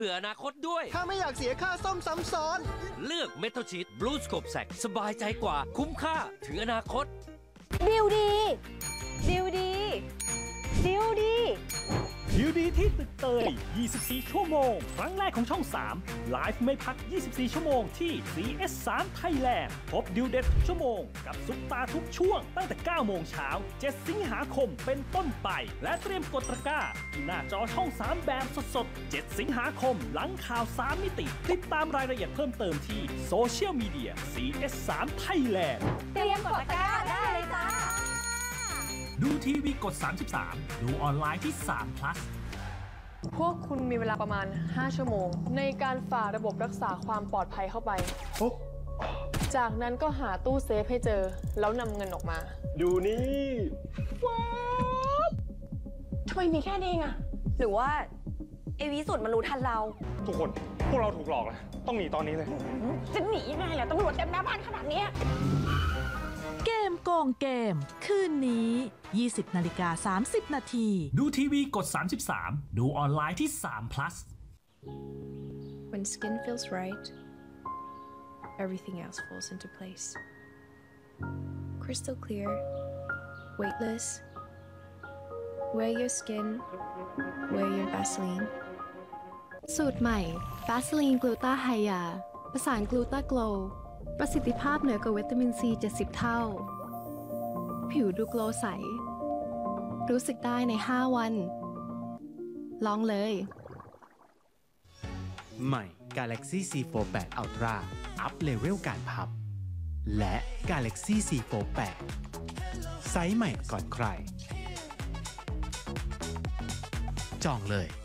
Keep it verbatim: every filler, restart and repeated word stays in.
เผื่ออนาคตด้วยถ้าไม่อยากเสียค่าซ่อมซ้ำซ้อนเลือกเมทัลชีทบลูสโคปแซกสบายใจกว่าคุ้มค่าถึงอนาคตดิวดีดิวดีดิวดีดิวดีที่ตึกเตยยี่สิบสี่ชั่วโมงครั้งแรกของช่องสามไลฟ์ไม่พักยี่สิบสี่ชั่วโมงที่ ซี เอส สาม Thailand พบดิวเด็ดชั่วโมงกับซุปตาทุกช่วงตั้งแต่เก้าโมงเช้าเจ็ดสิงหาคมเป็นต้นไปและเตรียมกดตะกร้าที่หน้าจอช่องสามแบบสดๆเจ็ดสิงหาคมหลังข่าวสามมิติติดตามรายละเอียดเพิ่มเติมที่โซเชียลมีเดีย ซี เอส สาม Thailand เตรียมกดตะกร้าได้เลยจ้าดูทีวีกดสามสิบสามดูออนไลน์ที่สาม plus พวกคุณมีเวลาประมาณห้าชั่วโมงในการฝ่าระบบรักษาความปลอดภัยเข้าไปจากนั้นก็หาตู้เซฟให้เจอแล้วนำเงินออกมาดูนี่ว้าวทำไมมีแค่นี้อ่ะหรือว่าไอวิสุทธ์มันรู้ทันเราทุกคนพวกเราถูกหลอกแล้วต้องหนีตอนนี้เลยจะหนียังไงล่ะตำรวจเต็มหน้าบ้านขนาดนี้เกมโกงเกมคืนนี้ ยี่สิบนาฬิกาสามสิบนาทีดูทีวีกดสามสิบสามดูออนไลน์ที่สาม plus When skin feels right everything else falls into place crystal clear weightless wear your skin wear your Vaseline สูตรใหม่ Vaseline Gluta Hya ประสาน Gluta Glow ประสิทธิภาพเหนือกว่าวิตามินซีเจ็ดสิบเท่าผิวดูโกลว์ใสรู้สึกได้ในห้าวันลองเลยใหม่ Galaxy ซี โฟร์ แปด Ultra อัพเลเวลการพับและ Galaxy ซี โฟร์ แปด ไซส์ใหม่ก่อนใครจองเลย